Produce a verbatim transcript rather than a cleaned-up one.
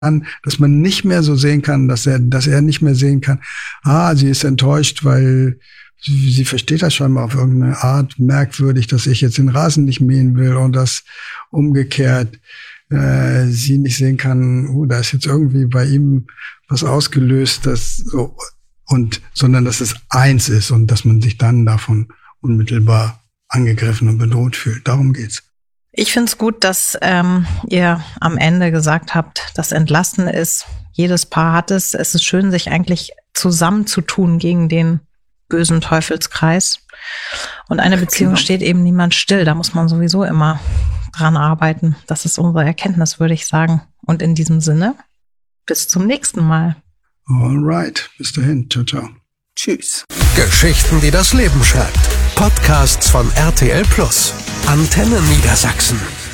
an, dass man nicht mehr so sehen kann, dass er, dass er nicht mehr sehen kann, ah, sie ist enttäuscht, weil sie, sie versteht das scheinbar auf irgendeine Art merkwürdig, dass ich jetzt den Rasen nicht mähen will und dass umgekehrt äh, sie nicht sehen kann, uh, da ist jetzt irgendwie bei ihm was ausgelöst, das so, und, sondern dass es eins ist und dass man sich dann davon unmittelbar angegriffen und bedroht fühlt. Darum geht's. Ich finde es gut, dass ähm, ihr am Ende gesagt habt, das Entlasten ist, jedes Paar hat es. Es ist schön, sich eigentlich zusammenzutun gegen den bösen Teufelskreis. Und eine Beziehung genau. steht eben niemand still. Da muss man sowieso immer dran arbeiten. Das ist unsere Erkenntnis, würde ich sagen. Und in diesem Sinne, bis zum nächsten Mal. Alright, bis dahin. Ciao, ciao. Tschüss. Geschichten, die das Leben schreibt. Podcasts von R T L Plus. Antenne Niedersachsen.